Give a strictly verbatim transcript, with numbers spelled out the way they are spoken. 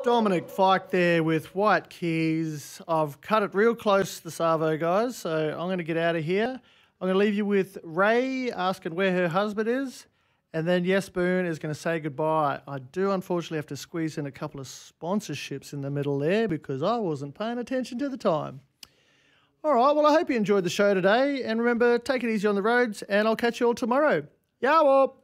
Dominic Fike there with White Keys. I've cut it real close, the Savo guys, so I'm going to get out of here. I'm going to leave you with Ray asking where her husband is, and then Yes Boone is going to say goodbye. I do unfortunately have to squeeze in a couple of sponsorships in the middle there because I wasn't paying attention to the time. All right, well, I hope you enjoyed the show today, and remember, take it easy on the roads, and I'll catch you all tomorrow. Yawop!